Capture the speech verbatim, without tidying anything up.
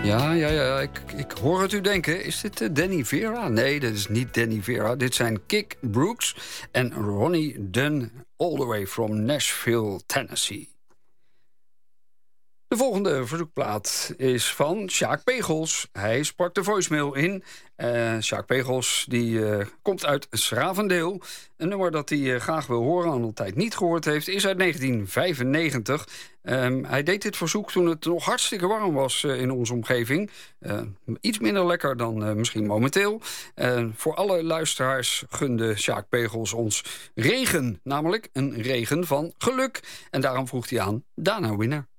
Ja, ja, ja, ik, ik hoor het u denken. Is dit uh, Danny Vera? Nee, dit is niet Danny Vera. Dit zijn Kick Brooks en Ronnie Dunn, all the way from Nashville, Tennessee. De volgende verzoekplaat is van Sjaak Pegels. Hij sprak de voicemail in. Uh, Sjaak Pegels die, uh, komt uit 's-Gravendeel. Een nummer dat hij uh, graag wil horen en al een tijd niet gehoord heeft, is uit negentien vijfennegentig. Um, hij deed dit verzoek toen het nog hartstikke warm was uh, in onze omgeving. Uh, iets minder lekker dan uh, misschien momenteel. Uh, voor alle luisteraars gunde Sjaak Pegels ons regen. Namelijk een regen van geluk. En daarom vroeg hij aan Dana Winner.